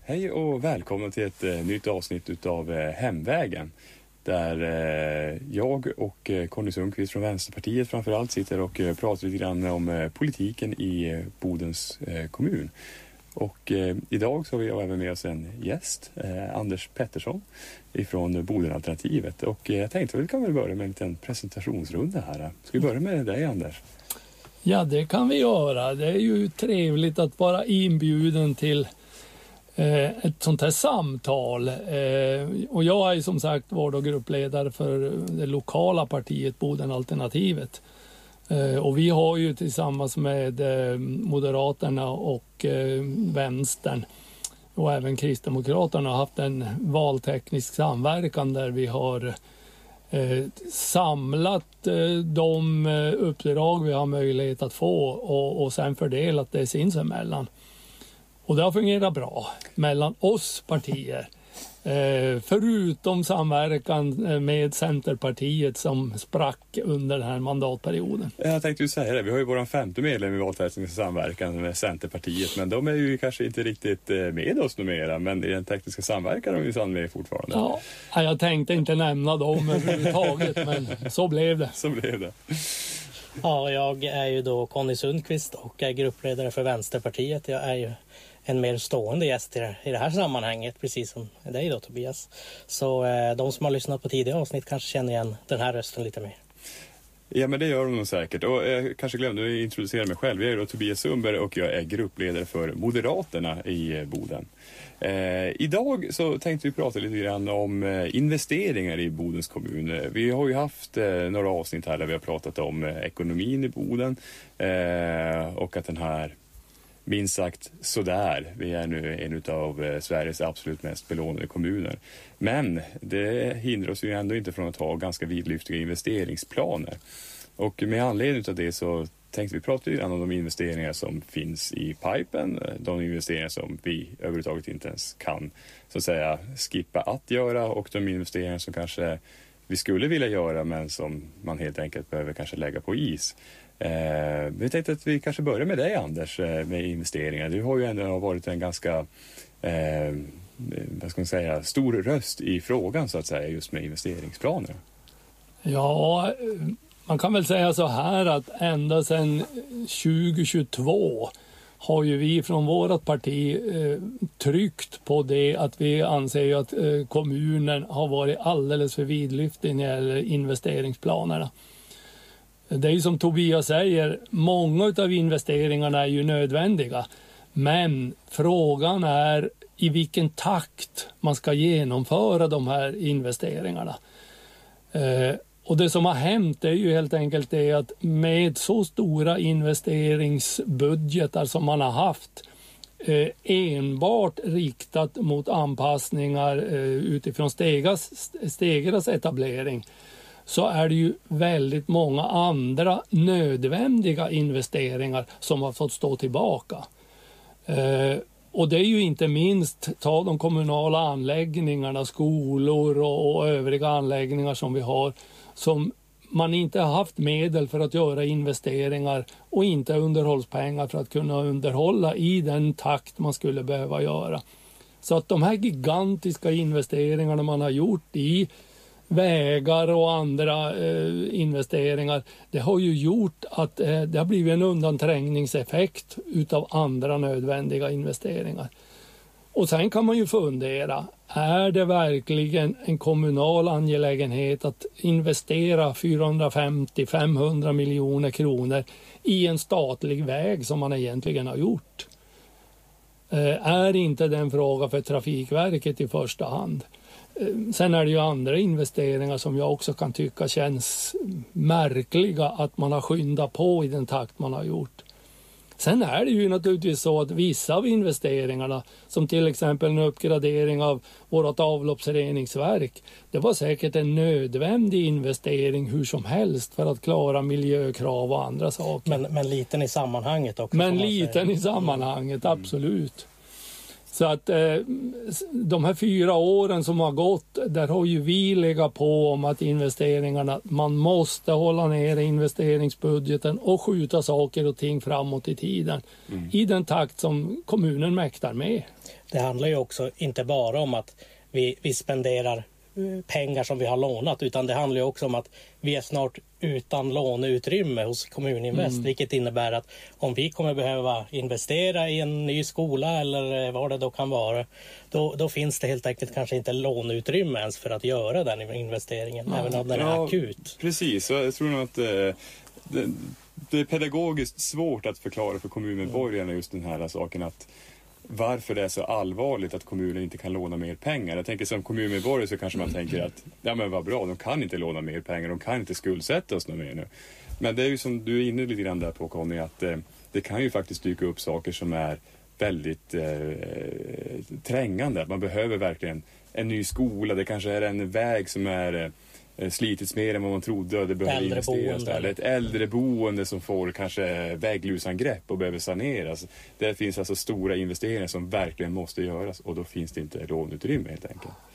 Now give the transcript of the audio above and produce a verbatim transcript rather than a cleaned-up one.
Hej och välkommen till ett eh, nytt avsnitt utav eh, Hemvägen. Där eh, jag och eh, Conny Sundqvist från Vänsterpartiet framförallt sitter och eh, pratar lite grann om eh, politiken i eh, Bodens eh, kommun. Och eh, idag så har vi även med oss en gäst, eh, Anders Pettersson ifrån Bodenalternativet. Och eh, jag tänkte att vi kan väl börja med en liten presentationsrunda här. Ska vi börja med dig, Anders? Ja, det kan vi göra. Det är ju trevligt att vara inbjuden till eh, ett sånt här samtal. Eh, och jag är som sagt var då gruppledare för det lokala partiet Bodenalternativet. Eh, och vi har ju tillsammans med eh, Moderaterna och eh, Vänstern och även Kristdemokraterna haft en valteknisk samverkan där vi har Eh, samlat eh, de eh, uppdrag vi har möjlighet att få och, och sen fördelat det sinsemellan. Och det har fungerat bra mellan oss partier. Eh, förutom samverkan eh, med Centerpartiet som sprack under den här mandatperioden. Jag tänkte ju säga det, vi har ju våran femte medlem i valteknisk samverkan med Centerpartiet, men de är ju kanske inte riktigt med oss numera, men i den tekniska samverkan är de ju sann med fortfarande. Ja, jag tänkte inte nämna dem överhuvudtaget, men så blev det. Så blev det. Ja, jag är ju då Conny Sundqvist och är gruppledare för Vänsterpartiet. Jag är ju en mer stående gäst i det, i det här sammanhanget, precis som dig då, Tobias. Så eh, de som har lyssnat på tidigare avsnitt kanske känner igen den här rösten lite mer. Ja, men det gör de nog säkert. Och jag kanske glömde att introducera mig själv. Jag är då Tobias Sundberg och jag är gruppledare för Moderaterna i Boden. Eh, idag så tänkte vi prata lite grann om eh, investeringar i Bodens kommun. Vi har ju haft eh, några avsnitt här där vi har pratat om eh, ekonomin i Boden eh, och att den här minst sagt sådär. Vi är nu en av eh, Sveriges absolut mest belånade kommuner. Men det hindrar oss ju ändå inte från att ha ganska vidlyftiga investeringsplaner. Och med anledning av det så tänkte vi prata lite om de investeringar som finns i pipen. De investeringar som vi överhuvudtaget inte ens kan så att säga skippa att göra. Och de investeringar som kanske vi skulle vilja göra men som man helt enkelt behöver kanske lägga på is. Eh, vi tänkte att vi kanske börjar med dig, Anders, med investeringar. Du har ju ändå varit en ganska eh, vad ska man säga, stor röst i frågan så att säga just med investeringsplaner. Ja, man kan väl säga så här att ända sedan tjugo tjugotvå har ju vi från vårt parti eh, tryckt på det att vi anser att eh, kommunen har varit alldeles för vidlyftig när det gäller investeringsplanerna. Det är ju som Tobias säger, många av investeringarna är ju nödvändiga. Men frågan är i vilken takt man ska genomföra de här investeringarna. Eh, och det som har hänt är ju helt enkelt det att med så stora investeringsbudgetar som man har haft eh, enbart riktat mot anpassningar eh, utifrån stegas, stegas etablering, så är det ju väldigt många andra nödvändiga investeringar som har fått stå tillbaka. Eh, och det är ju inte minst ta de kommunala anläggningarna, skolor och, och övriga anläggningar som vi har, som man inte har haft medel för att göra investeringar och inte underhållspengar för att kunna underhålla i den takt man skulle behöva göra. Så att de här gigantiska investeringarna man har gjort i vägar och andra eh, investeringar, det har ju gjort att eh, det har blivit en undanträngningseffekt utav andra nödvändiga investeringar. Och sen kan man ju fundera, är det verkligen en kommunal angelägenhet att investera fyrahundrafemtio till femhundra miljoner kronor i en statlig väg som man egentligen har gjort? Eh, är inte den fråga för Trafikverket i första hand? Sen är det ju andra investeringar som jag också kan tycka känns märkliga att man har skyndat på i den takt man har gjort. Sen är det ju naturligtvis så att vissa av investeringarna, som till exempel en uppgradering av vårt avloppsreningsverk, det var säkert en nödvändig investering hur som helst för att klara miljökrav och andra saker. Men, men liten i sammanhanget också. Men liten säga. i sammanhanget, absolut. Så att eh, de här fyra åren som har gått, där har ju vi legat på om att investeringarna, man måste hålla ner investeringsbudgeten och skjuta saker och ting framåt i tiden. Mm. I den takt som kommunen mäktar med. Det handlar ju också inte bara om att vi, vi spenderar pengar som vi har lånat, utan det handlar ju också om att vi är snart utan låneutrymme hos Kommuninvest, mm. vilket innebär att om vi kommer behöva investera i en ny skola eller vad det då kan vara, då, då finns det helt enkelt kanske inte låneutrymme ens för att göra den investeringen, ja. även om den ja, är akut. Precis, jag tror nog att eh, det, det är pedagogiskt svårt att förklara för kommunmedborgarna just den här saken, att varför det är så allvarligt att kommunen inte kan låna mer pengar. Jag tänker som kommunmedborgare så kanske man tänker att ja men vad bra, de kan inte låna mer pengar, de kan inte skuldsätta oss något mer nu. Men det är ju som du är inne lite grann där på, Conny, att eh, det kan ju faktiskt dyka upp saker som är väldigt eh, trängande. Man behöver verkligen en ny skola, det kanske är en väg som är eh, slitits mer än vad man trodde och det behöver investeras där. Ett äldreboende som får kanske väglusangrepp och behöver saneras. Det finns alltså stora investeringar som verkligen måste göras och då finns det inte låneutrymme helt enkelt.